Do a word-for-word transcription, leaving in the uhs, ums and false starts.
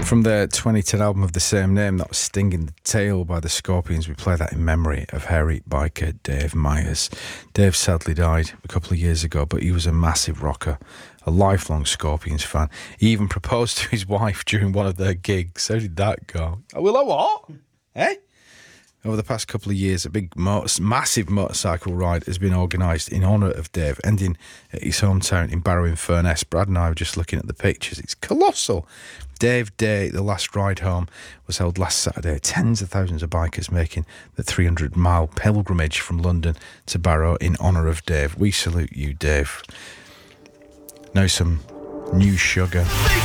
From their twenty ten album of the same name, that was Sting in the Tail by the Scorpions. We play that in memory of hairy biker Dave Myers. Dave sadly died a couple of years ago, but he was a massive rocker, a lifelong Scorpions fan. He even proposed to his wife during one of their gigs. How did that go? I will, I what? Eh? Over the past couple of years, a big, motor- massive motorcycle ride has been organised in honour of Dave, ending at his hometown in Barrow-in-Furness. Brad and I were just looking at the pictures. It's colossal. Dave Day, the last ride home, was held last Saturday. Tens of thousands of bikers making the three hundred mile pilgrimage from London to Barrow in honour of Dave. We salute you, Dave. Now some new sugar.